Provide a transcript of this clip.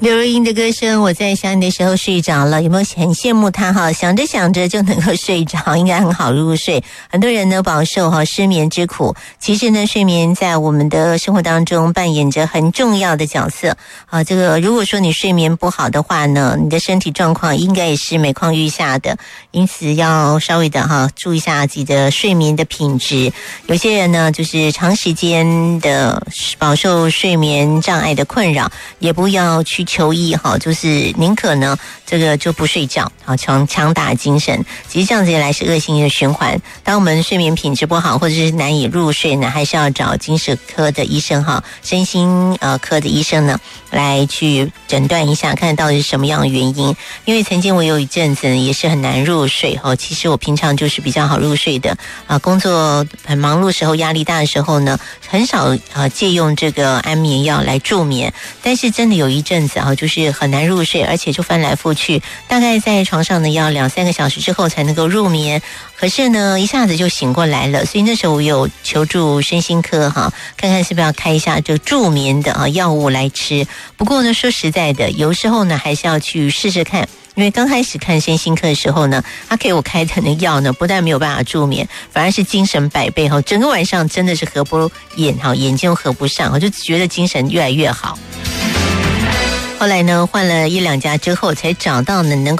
刘若英的歌声，我在想你的时候睡着了，有没有很羡慕她哈？想着想着就能够睡着，应该很好入睡。很多人呢饱受失眠之苦，其实呢睡眠在我们的生活当中扮演着很重要的角色啊。这个如果说你睡眠不好的话呢，你的身体状况应该也是每况愈下的，因此要稍微的注意一下自己的睡眠的品质。有些人呢就是长时间的饱受睡眠障碍的困扰，也不要去求医就是宁可呢这个就不睡觉强打精神，其实这样子也来是恶性的循环。当我们睡眠品质不好或者是难以入睡呢，还是要找精神科的医生身心科的医生呢来去诊断一下，看到底是什么样的原因。因为曾经我有一阵子也是很难入睡其实我平常就是比较好入睡的工作很忙碌的时候，压力大的时候呢，很少借用这个安眠药来助眠，但是真的有一阵子就是很难入睡，而且就翻来覆去，大概在床上呢要2-3个小时之后才能够入眠，可是呢一下子就醒过来了。所以那时候我有求助身心科看看是不是要开一下这个助眠的药物来吃。不过呢说实在的，有时候呢还是要去试试看，因为刚开始看身心科的时候呢，他给我开的那药呢，不但没有办法助眠，反而是精神百倍整个晚上真的是合不眼眼睛合不上，就觉得精神越来越好。后来呢换了1-2家之后，才找到呢能够